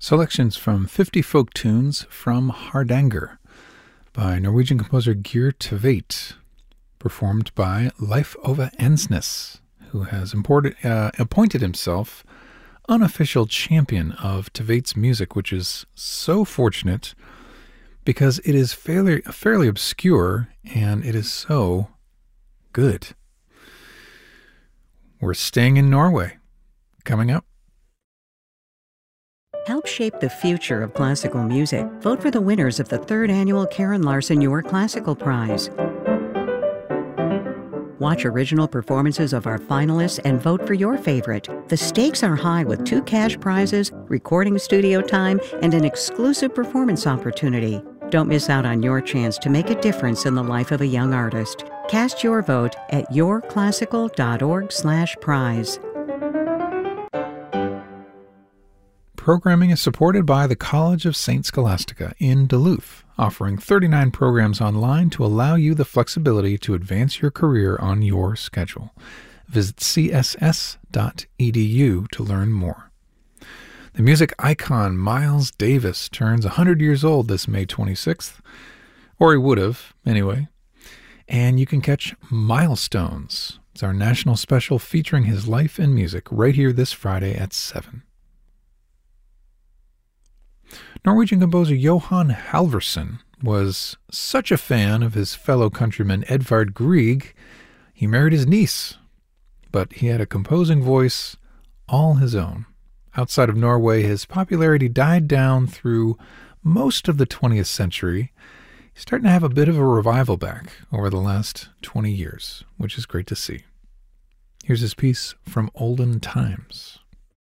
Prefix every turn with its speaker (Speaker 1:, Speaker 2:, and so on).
Speaker 1: Selections from 50 folk tunes from Hardanger by Norwegian composer Geir Tveit, performed by Leif Ove Ensnes, who has appointed himself unofficial champion of Tveit's music, which is so fortunate because it is fairly obscure and it is so good. We're staying in Norway. Coming up.
Speaker 2: Help shape the future of classical music. Vote for the winners of the 3rd annual Karen Larson Your Classical Prize. Watch original performances of our finalists and vote for your favorite. The stakes are high with 2 cash prizes, recording studio time, and an exclusive performance opportunity. Don't miss out on your chance to make a difference in the life of a young artist. Cast your vote at yourclassical.org/prize.
Speaker 1: Programming is supported by the College of St. Scholastica in Duluth, offering 39 programs online to allow you the flexibility to advance your career on your schedule. Visit css.edu to learn more. The music icon Miles Davis turns 100 years old this May 26th, or he would have, anyway. And you can catch Milestones. It's our national special featuring his life and music right here this Friday at 7. Norwegian composer Johan Halvorsen was such a fan of his fellow countryman Edvard Grieg, he married his niece. But he had a composing voice all his own. Outside of Norway, his popularity died down through most of the 20th century. He's starting to have a bit of a revival back over the last 20 years, which is great to see. Here's his piece from Olden Times.